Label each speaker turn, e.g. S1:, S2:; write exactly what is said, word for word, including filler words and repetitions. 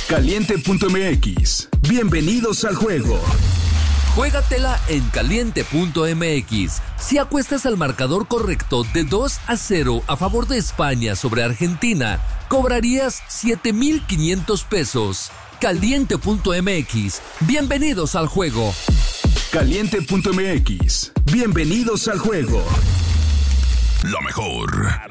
S1: Caliente punto m x. Bienvenidos al juego.
S2: Juégatela en Caliente punto m x. Si acuestas al marcador correcto de dos a cero a favor de España sobre Argentina, cobrarías siete mil quinientos pesos. Caliente punto m x. Bienvenidos al juego.
S1: Caliente punto m x. Bienvenidos al juego.
S3: Lo mejor.